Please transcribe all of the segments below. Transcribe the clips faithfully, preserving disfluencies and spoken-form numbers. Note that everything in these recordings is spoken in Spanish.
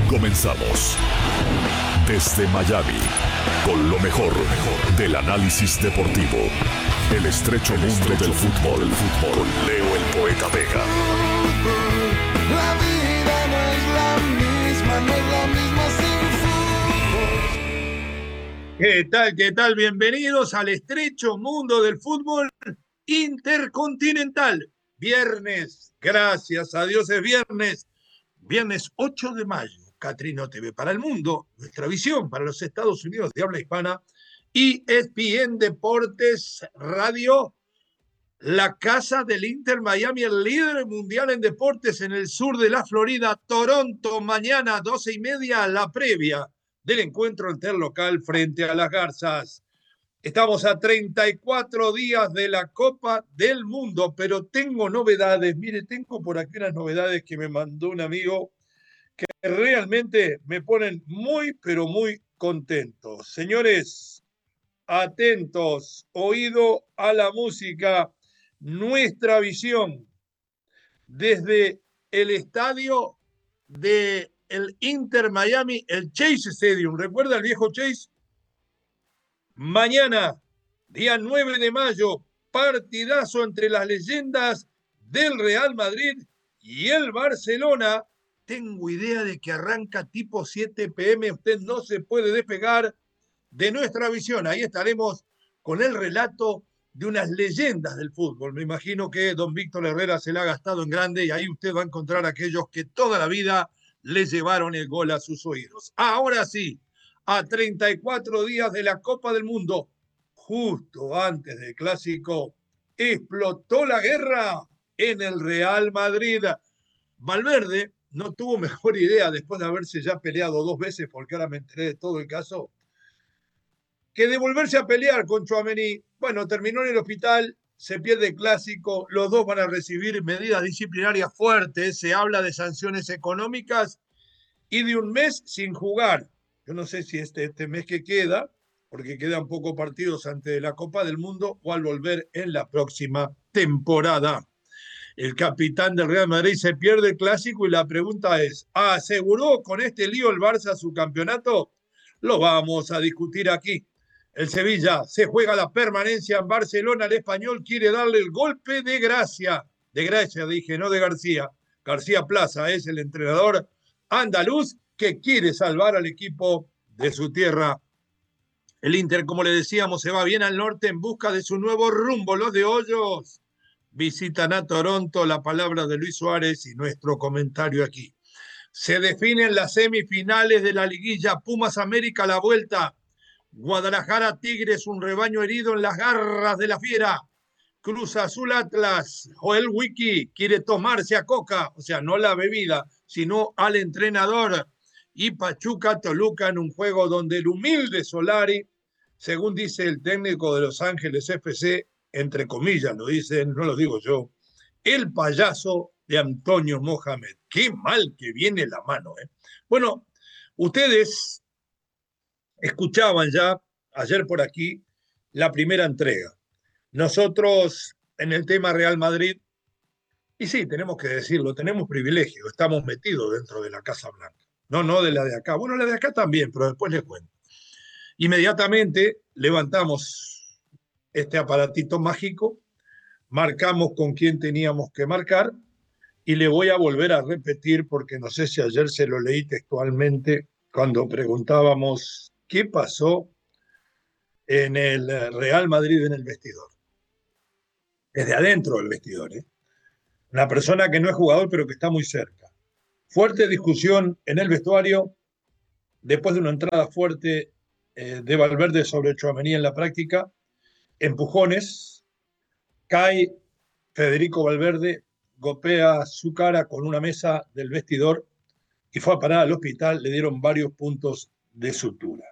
Comenzamos desde Miami con lo mejor, del análisis deportivo. El estrecho mundo del fútbol, fútbol con Leo el Poeta Vega. La vida no es la misma, no es la misma sin fútbol. ¿Qué tal, qué tal? Bienvenidos al estrecho mundo del fútbol intercontinental. Viernes, gracias a Dios es viernes. Viernes ocho de mayo, Catrino T V para el mundo, nuestra visión para los Estados Unidos de habla hispana, E S P N Deportes Radio, la casa del Inter Miami, el líder mundial en deportes en el sur de la Florida, Toronto, mañana doce y media, la previa del encuentro interlocal frente a las Garzas. Estamos a treinta y cuatro días de la Copa del Mundo, pero tengo novedades. Mire, tengo por aquí unas novedades que me mandó un amigo que realmente me ponen muy, pero muy contentos. Señores, atentos, oído a la música, nuestra visión desde el estadio del Inter Miami, el Chase Stadium. ¿Recuerda el viejo Chase? Mañana, día nueve de mayo, partidazo entre las leyendas del Real Madrid y el Barcelona. Tengo idea de que arranca tipo siete pe eme. Usted no se puede despegar de nuestra visión. Ahí estaremos con el relato de unas leyendas del fútbol. Me imagino que don Víctor Herrera se la ha gastado en grande y ahí usted va a encontrar a aquellos que toda la vida le llevaron el gol a sus oídos. Ahora sí, a treinta y cuatro días de la Copa del Mundo, justo antes del Clásico, explotó la guerra en el Real Madrid. Valverde no tuvo mejor idea, después de haberse ya peleado dos veces, porque ahora me enteré de todo el caso, que de volverse a pelear con Tchouaméni. Bueno, terminó en el hospital, se pierde el Clásico, los dos van a recibir medidas disciplinarias fuertes, se habla de sanciones económicas y de un mes sin jugar. Yo no sé si este, este mes que queda, porque quedan pocos partidos antes de la Copa del Mundo, o al volver en la próxima temporada. El capitán del Real Madrid se pierde el Clásico y la pregunta es, ¿aseguró con este lío el Barça su campeonato? Lo vamos a discutir aquí. El Sevilla se juega la permanencia en Barcelona. El Español quiere darle el golpe de gracia. De gracia, dije, no de García. García Plaza es el entrenador andaluz que quiere salvar al equipo de su tierra. El Inter, como le decíamos, se va bien al norte en busca de su nuevo rumbo. Los de Hoyos visitan a Toronto. La palabra de Luis Suárez y nuestro comentario aquí. Se definen las semifinales de la liguilla. Pumas América, la vuelta. Guadalajara Tigres, un rebaño herido en las garras de la fiera. Cruz Azul Atlas. Joel Wiki quiere tomarse a Coca, o sea, no la bebida, sino al entrenador. Y Pachuca Toluca en un juego donde el humilde Solari, según dice el técnico de Los Ángeles F C, entre comillas lo dicen, no lo digo yo, el payaso de Antonio Mohamed. Qué mal que viene la mano, ¿eh? Bueno, ustedes escuchaban ya ayer por aquí la primera entrega. Nosotros en el tema Real Madrid, y sí, tenemos que decirlo, tenemos privilegio, estamos metidos dentro de la Casa Blanca. No, no de la de acá. Bueno, la de acá también, pero después les cuento. Inmediatamente levantamos este aparatito mágico, marcamos con quién teníamos que marcar y le voy a volver a repetir porque no sé si ayer se lo leí textualmente cuando preguntábamos qué pasó en el Real Madrid en el vestidor. Desde adentro del vestidor, ¿eh? Una persona que no es jugador pero que está muy cerca. Fuerte discusión en el vestuario después de una entrada fuerte eh, de Valverde sobre Tchouaméni en la práctica. Empujones, cae Federico Valverde, golpea su cara con una mesa del vestidor y fue a parar al hospital. Le dieron varios puntos de sutura.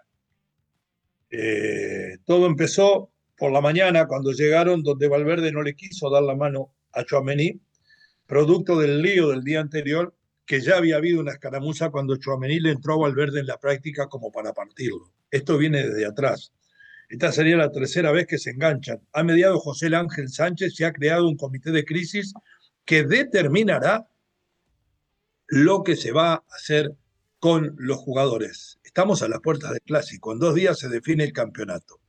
Eh, todo empezó por la mañana cuando llegaron, donde Valverde no le quiso dar la mano a Tchouaméni, producto del lío del día anterior, que ya había habido una escaramuza cuando Tchouaméni le entró a Valverde en la práctica como para partirlo. Esto viene desde atrás. Esta sería la tercera vez que se enganchan. Ha mediado José Ángel Sánchez y ha creado un comité de crisis que determinará lo que se va a hacer con los jugadores. Estamos a las puertas del Clásico. En dos días se define el campeonato.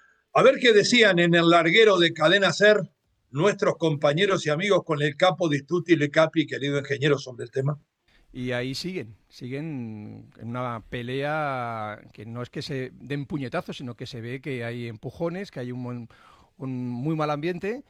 A ver qué decían en el larguero de Cadena Ser nuestros compañeros y amigos con el capo di Stuti Le Capi, querido ingeniero, sobre el tema. Y ahí siguen, siguen en una pelea que no es que se den puñetazos, sino que se ve que hay empujones, que hay un, un muy mal ambiente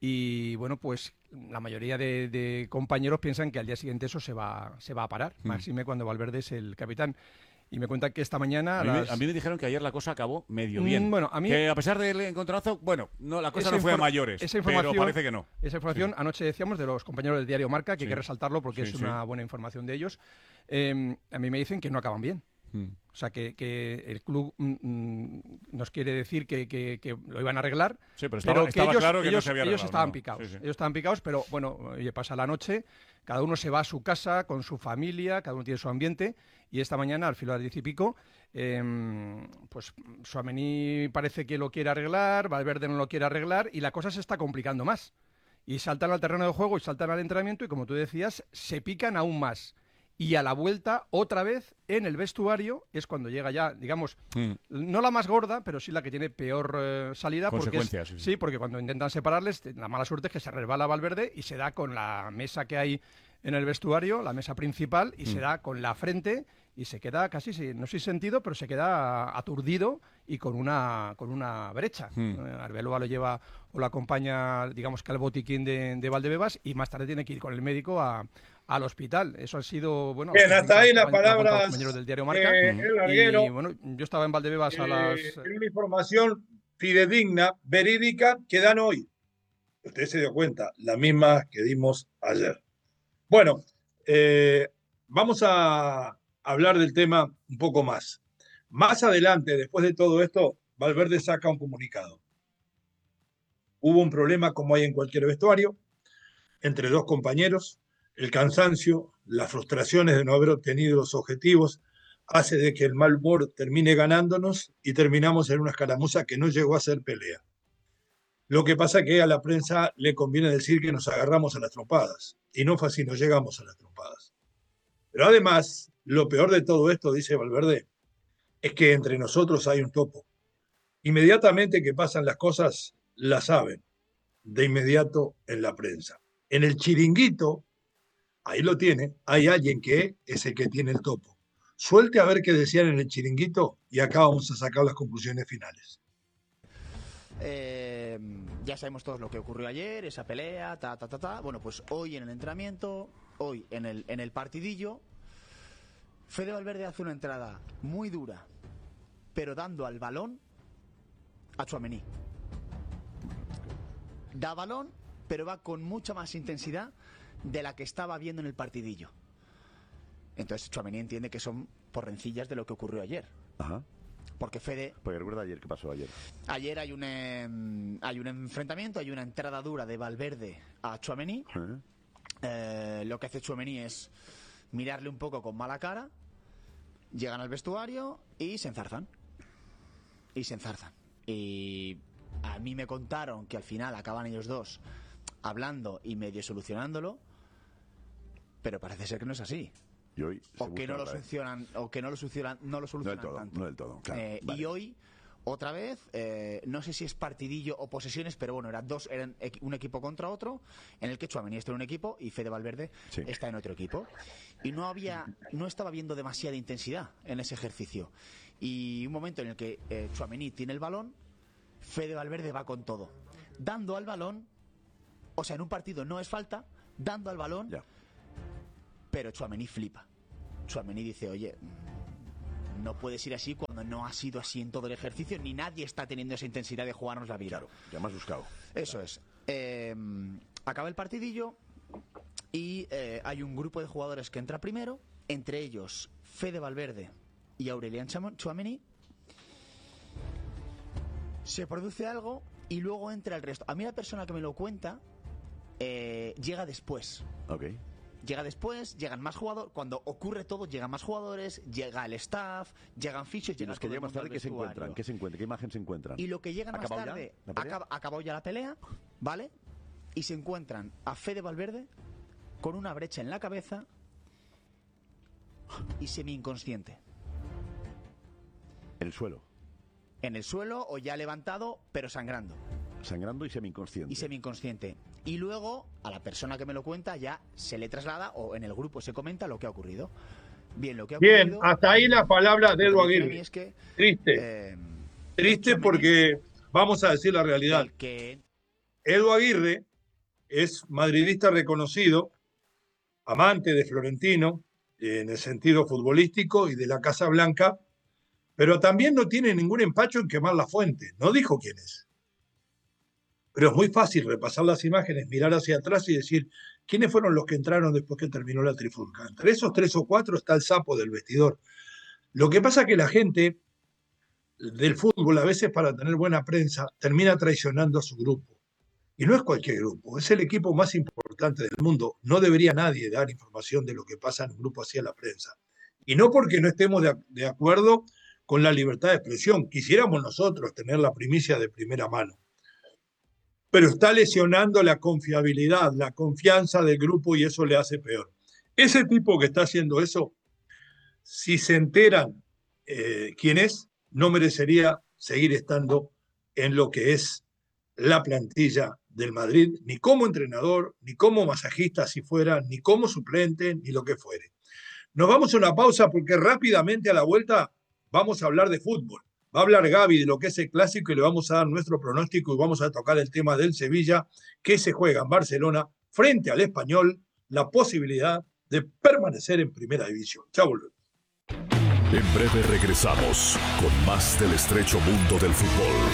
y bueno, pues la mayoría de, de compañeros piensan que al día siguiente eso se va, se va a parar, mm. máxime cuando Valverde es el capitán. Y me cuentan que esta mañana... A mí, las... a mí me dijeron que ayer la cosa acabó medio bien. Mm, bueno, a mí... Que a pesar del encontronazo, bueno, no, la cosa no fue a mayores, esa información, pero parece que no. Esa información, sí. anoche decíamos, de los compañeros del diario Marca, que sí. hay que resaltarlo porque sí, es una sí. buena información de ellos. Eh, a mí me dicen que no acaban bien. Mm. O sea, que, que el club mm, nos quiere decir que, que, que lo iban a arreglar, sí, pero, estaba, pero que estaba ellos, claro que ellos, no se había ellos arreglado, estaban ¿no? picados. Sí, sí. Ellos estaban picados, pero bueno, oye, pasa la noche, cada uno se va a su casa con su familia, cada uno tiene su ambiente, y esta mañana, al filo de las diez y pico, eh, pues Tchouaméni parece que lo quiere arreglar, Valverde no lo quiere arreglar, y la cosa se está complicando más. Y saltan al terreno de juego y saltan al entrenamiento, y como tú decías, se pican aún más. Y a la vuelta, otra vez, en el vestuario, es cuando llega ya, digamos, mm. no la más gorda, pero sí la que tiene peor eh, salida. Consecuencias. Porque es, sí, sí, porque cuando intentan separarles, la mala suerte es que se resbala Valverde y se da con la mesa que hay en el vestuario, la mesa principal, y mm. se da con la frente y se queda casi, no sé si sentido, pero se queda aturdido y con una con una brecha. Mm. Arbeloa lo lleva o lo acompaña, digamos que al botiquín de, de Valdebebas, y más tarde tiene que ir con el médidico a... al hospital. Eso ha sido, bueno... Bien, hasta ahí las palabras compañeros del diario Marca. Eh, el larguero, y bueno, yo estaba en Valdebebas eh, a las... en una información fidedigna, verídica, que dan hoy. Usted se dio cuenta, la misma que dimos ayer. Bueno, eh, vamos a hablar del tema un poco más. Más adelante, después de todo esto, Valverde saca un comunicado. Hubo un problema, como hay en cualquier vestuario, entre dos compañeros. El cansancio, las frustraciones de no haber obtenido los objetivos, hace de que el mal humor termine ganándonos y terminamos en una escaramuza que no llegó a ser pelea. Lo que pasa es que a la prensa le conviene decir que nos agarramos a las trompadas, y no fue así, no llegamos a las trompadas. Pero además, lo peor de todo esto, dice Valverde, es que entre nosotros hay un topo. Inmediatamente que pasan las cosas, las saben, de inmediato en la prensa. En el chiringuito, ahí lo tiene, hay alguien que es el que tiene el topo. Suelte a ver qué decían en el chiringuito y acá vamos a sacar las conclusiones finales. Eh, ya sabemos todos lo que ocurrió ayer, esa pelea, ta, ta, ta, ta. Bueno, pues hoy en el entrenamiento, hoy en el, en el partidillo, Fede Valverde hace una entrada muy dura, pero dando al balón a Tchouaméni. Da balón, pero va con mucha más intensidad de la que estaba viendo en el partidillo. Entonces Tchouaméni entiende que son por rencillas de lo que ocurrió ayer. Ajá. Porque Fede... Porque recuerda ayer, ¿qué pasó ayer? Ayer hay un, eh, hay un enfrentamiento, hay una entrada dura de Valverde a Tchouaméni. ¿Eh? Eh, lo que hace Tchouaméni es mirarle un poco con mala cara, llegan al vestuario y se enzarzan. Y se enzarzan. Y a mí me contaron que al final acaban ellos dos hablando y medio solucionándolo, pero parece ser que no es así. Y hoy o que no lo solucionan o que no lo solucionan no lo solucionan no del todo, tanto. No del todo, claro. Eh, vale. Y hoy otra vez eh, no sé si es partidillo o posesiones, pero bueno, eran dos, eran un equipo contra otro, en el que Tchouaméni está en un equipo y Fede Valverde sí. está en otro equipo, y no había no estaba viendo demasiada intensidad en ese ejercicio, y un momento en el que eh, Tchouaméni tiene el balón, Fede Valverde va con todo, dando al balón, o sea, en un partido no es falta, dando al balón. Ya. Pero Tchouaméni flipa. Tchouaméni dice, oye, no puedes ir así cuando no ha sido así en todo el ejercicio, ni nadie está teniendo esa intensidad de jugarnos la vida. Claro, ya me has buscado. Eso claro. es. Eh, acaba el partidillo y eh, hay un grupo de jugadores que entra primero, entre ellos Fede Valverde y Aurélien Tchouaméni. Se produce algo y luego entra el resto. A mí la persona que me lo cuenta eh, llega después. Ok. Llega después, llegan más jugadores. Cuando ocurre todo, llegan más jugadores, llega el staff, llegan fichos, llegan los que llegan más tarde, ¿qué se encuentran? ¿Qué se encuentran? ¿Qué imagen se encuentran? Y lo que llegan más tarde, acaba, acabó ya la pelea, ¿vale? Y se encuentran a Fede Valverde con una brecha en la cabeza y semi-inconsciente. En el suelo. En el suelo o ya levantado, pero sangrando. Sangrando y semi-inconsciente. Y semi-inconsciente. Y luego, a la persona que me lo cuenta ya se le traslada o en el grupo se comenta lo que ha ocurrido. Bien, lo que ha Bien, ocurrido... hasta ahí las palabras de Edu Aguirre. Es que, Triste. Eh, Triste porque, vamos a decir la realidad. Que... Edu Aguirre es madridista reconocido, amante de Florentino, en el sentido futbolístico y de la Casa Blanca, pero también no tiene ningún empacho en quemar la fuente. No dijo quién es. Pero es muy fácil repasar las imágenes, mirar hacia atrás y decir quiénes fueron los que entraron después que terminó la trifulca. Entre esos tres o cuatro está el sapo del vestidor. Lo que pasa es que la gente del fútbol, a veces para tener buena prensa, termina traicionando a su grupo. Y no es cualquier grupo, es el equipo más importante del mundo. No debería nadie dar información de lo que pasa en un grupo hacia la prensa. Y no porque no estemos de, de acuerdo con la libertad de expresión. Quisiéramos nosotros tener la primicia de primera mano. Pero está lesionando la confiabilidad, la confianza del grupo y eso le hace peor. Ese tipo que está haciendo eso, si se enteran eh, quién es, no merecería seguir estando en lo que es la plantilla del Madrid, ni como entrenador, ni como masajista si fuera, ni como suplente, ni lo que fuere. Nos vamos a una pausa porque rápidamente a la vuelta vamos a hablar de fútbol. Va a hablar Gaby de lo que es el clásico y le vamos a dar nuestro pronóstico y vamos a tocar el tema del Sevilla, que se juega en Barcelona frente al Español, la posibilidad de permanecer en primera división. Chao, volvemos. En breve regresamos con más del estrecho mundo del fútbol.